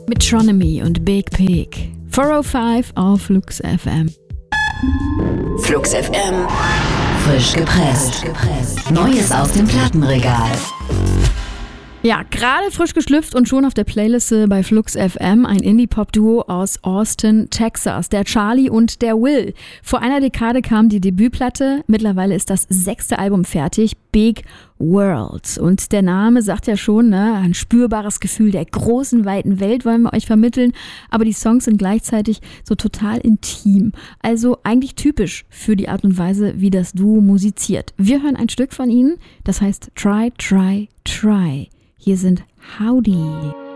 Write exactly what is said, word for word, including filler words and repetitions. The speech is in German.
Metronomy und Big Pig. vierhundertfünf auf Flux F M. Flux F M. Frisch gepresst. Neues aus dem Plattenregal. Ja, gerade frisch geschlüpft und schon auf der Playliste bei Flux F M ein Indie-Pop-Duo aus Austin, Texas, der Charlie und der Will. Vor einer Dekade kam die Debütplatte, mittlerweile ist das sechste Album fertig, Big World. Und der Name sagt ja schon, ne, ein spürbares Gefühl der großen, weiten Welt wollen wir euch vermitteln, aber die Songs sind gleichzeitig so total intim. Also eigentlich typisch für die Art und Weise, wie das Duo musiziert. Wir hören ein Stück von ihnen, das heißt Try, Try, Try. Hier sind Howdy.